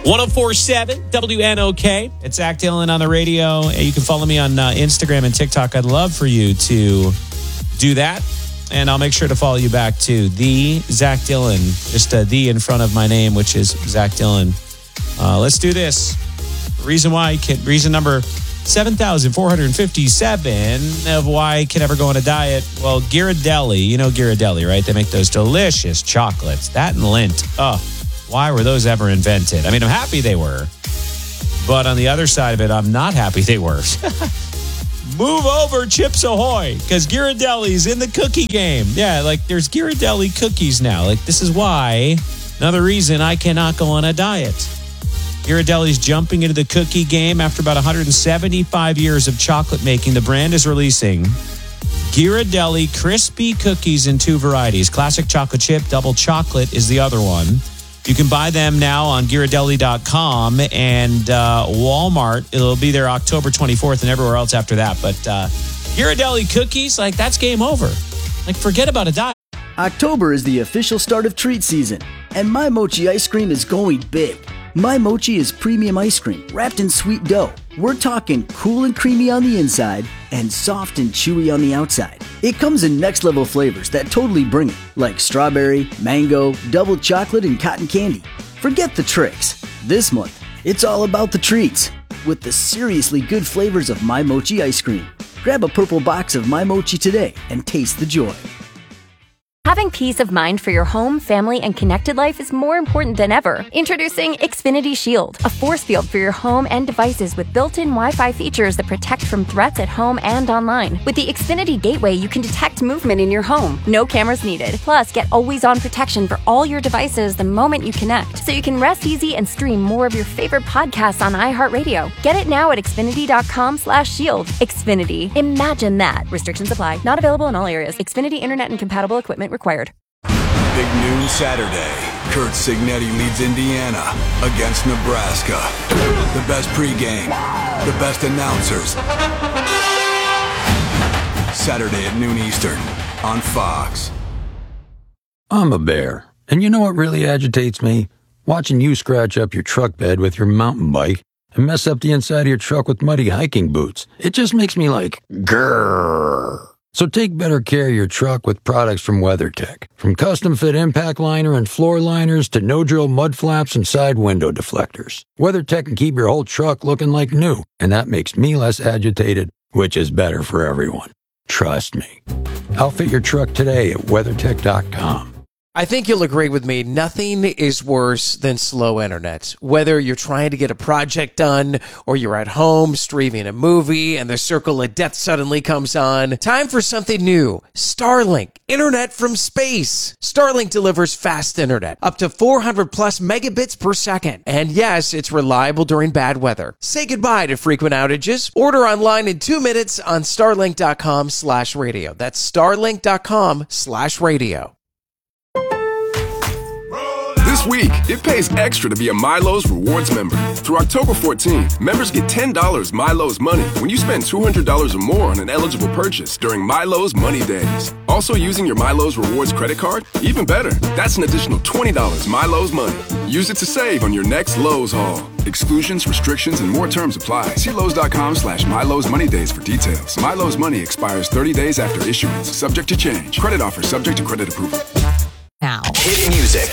1047 WNOK. It's Zach Dillon on the radio. You can follow me on Instagram and TikTok. I'd love for you to do that. And I'll make sure to follow you back to the Zach Dillon. Just the in front of my name, which is Zach Dillon. Let's do this. Reason number 7,457 of why I can never go on a diet. Well, Ghirardelli, you know Ghirardelli, right? They make those delicious chocolates. That and Lindt. Oh, why were those ever invented? I mean, I'm happy they were. But on the other side of it, I'm not happy they were. Move over, Chips Ahoy, because Ghirardelli's in the cookie game. Yeah, like there's Ghirardelli cookies now. Like this is why, another reason I cannot go on a diet. Ghirardelli's jumping into the cookie game after about 175 years of chocolate making. The brand is releasing Ghirardelli crispy cookies in 2 varieties. Classic chocolate chip, double chocolate is the other one. You can buy them now on Ghirardelli.com and Walmart. It'll be there October 24th and everywhere else after that. But Ghirardelli cookies, like that's game over. Like forget about a diet. October is the official start of treat season, and My Mochi ice cream is going big. My Mochi is premium ice cream wrapped in sweet dough. We're talking cool and creamy on the inside and soft and chewy on the outside. It comes in next level flavors that totally bring it, like strawberry, mango, double chocolate, and cotton candy. Forget the tricks. This month, it's all about the treats with the seriously good flavors of My Mochi ice cream. Grab a purple box of My Mochi today and taste the joy. Having peace of mind for your home, family, and connected life is more important than ever. Introducing Xfinity Shield, a force field for your home and devices with built-in Wi-Fi features that protect from threats at home and online. With the Xfinity Gateway, you can detect movement in your home. No cameras needed. Plus, get always-on protection for all your devices the moment you connect, so you can rest easy and stream more of your favorite podcasts on iHeartRadio. Get it now at Xfinity.com/shield. Xfinity. Imagine that. Restrictions apply. Not available in all areas. Xfinity Internet and compatible equipment required. Big noon Saturday. Kurt Signetti leads Indiana against Nebraska. The best pregame, the best announcers. Saturday at noon Eastern on Fox. I'm a bear, and you know what really agitates me? Watching you scratch up your truck bed with your mountain bike and mess up the inside of your truck with muddy hiking boots. It just makes me like, grrr. So take better care of your truck with products from WeatherTech. From custom-fit impact liner and floor liners to no-drill mud flaps and side window deflectors. WeatherTech can keep your whole truck looking like new, and that makes me less agitated, which is better for everyone. Trust me. Outfit your truck today at WeatherTech.com. I think you'll agree with me, nothing is worse than slow internet. Whether you're trying to get a project done or you're at home streaming a movie and the circle of death suddenly comes on, time for something new. Starlink, internet from space. Starlink delivers fast internet, up to 400 plus megabits per second. And yes, it's reliable during bad weather. Say goodbye to frequent outages. Order online in 2 minutes on starlink.com/radio. That's starlink.com/radio. This week, it pays extra to be a Milo's Rewards member. Through October 14th, members get $10 Milo's Money when you spend $200 or more on an eligible purchase during Milo's Money Days. Also using your Milo's Rewards credit card? Even better, that's an additional $20 Milo's Money. Use it to save on your next Lowe's haul. Exclusions, restrictions, and more terms apply. See Lowe's.com/Milo's Money Days for details. Milo's Money expires 30 days after issuance. Subject to change. Credit offer subject to credit approval. Now. Hit music.